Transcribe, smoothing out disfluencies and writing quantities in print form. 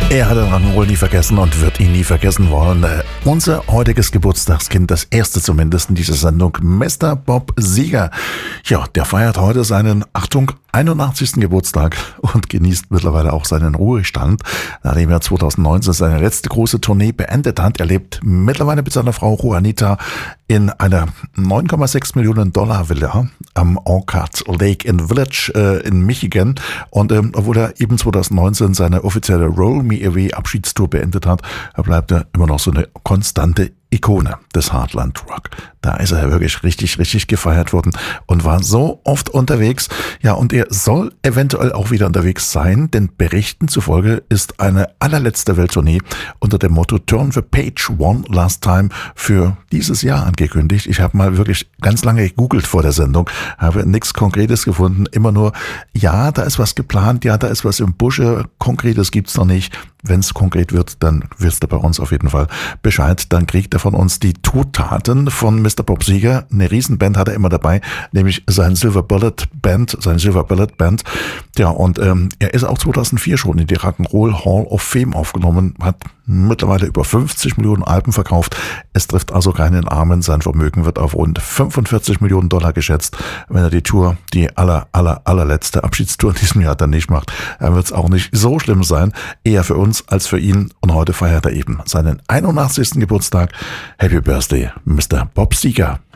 Er hat den Rock'n'Roll nie vergessen und wird ihn nie vergessen wollen. Unser heutiges Geburtstagskind, das erste zumindest in dieser Sendung, Mr. Bob Seger. Ja, der feiert heute seinen, Achtung, 81. Geburtstag und genießt mittlerweile auch seinen Ruhestand, nachdem er 2019 seine letzte große Tournee beendet hat. Er lebt mittlerweile mit seiner Frau Juanita in einer 9,6 Millionen Dollar Villa am Orchard Lake in Village in Michigan. Und obwohl er eben 2019 seine offizielle Roll Me Away Abschiedstour beendet hat, bleibt er immer noch so eine konstante Ikone des Heartland Rock. Da ist er wirklich richtig gefeiert worden und war so oft unterwegs. Ja, und er soll eventuell auch wieder unterwegs sein, denn Berichten zufolge ist eine allerletzte Welttournee unter dem Motto Turn the Page One Last Time für dieses Jahr angekündigt. Ich habe mal wirklich ganz lange gegoogelt vor der Sendung, habe nichts Konkretes gefunden, immer nur, ja, da ist was geplant, ja, da ist was im Busche, Konkretes gibt's noch nicht. Wenn es konkret wird, dann wirst du bei uns auf jeden Fall Bescheid. Dann kriegt er von uns die Tourtaten von Mr. Bob Seger. Eine Riesenband hat er immer dabei, nämlich sein Silver Bullet Band. Ja, und er ist auch 2004 schon in die Rock'n'Roll Hall of Fame aufgenommen, hat mittlerweile über 50 Millionen Alben verkauft. Es trifft also keinen Armen. Sein Vermögen wird auf rund 45 Millionen Dollar geschätzt. Wenn er die Tour, die allerletzte Abschiedstour in diesem Jahr dann nicht macht, dann wird es auch nicht so schlimm sein. Eher für uns als für ihn. Und heute feiert er eben seinen 81. Geburtstag. Happy Birthday, Mr. Bob Seger.